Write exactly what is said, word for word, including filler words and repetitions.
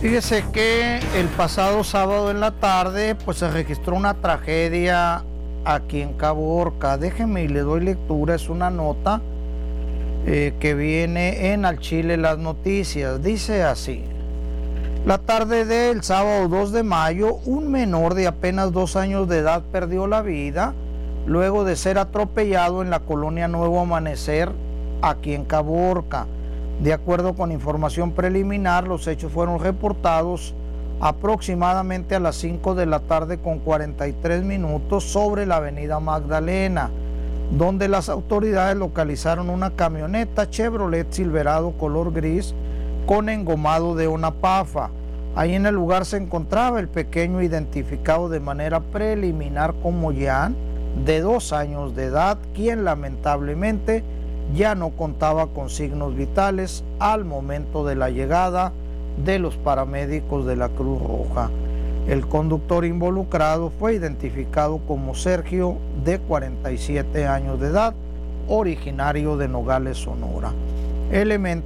Fíjese que el pasado sábado en la tarde pues se registró una tragedia aquí en Caborca. Déjeme y le doy lectura, es una nota eh, que viene en Al Chile Las Noticias. Dice así: la tarde del sábado dos de mayo, un menor de apenas dos años de edad perdió la vida luego de ser atropellado en la colonia Nuevo Amanecer, aquí en Caborca. De acuerdo con información preliminar, los hechos fueron reportados aproximadamente a las cinco de la tarde con cuarenta y tres minutos sobre la avenida Magdalena, donde las autoridades localizaron una camioneta Chevrolet Silverado color gris con engomado de una pafa. Ahí en el lugar se encontraba el pequeño identificado de manera preliminar como Jan, de dos años de edad, quien lamentablemente ya no contaba con signos vitales al momento de la llegada de los paramédicos de la Cruz Roja. El conductor involucrado fue identificado como Sergio, de cuarenta y siete años de edad, originario de Nogales, Sonora. Elementos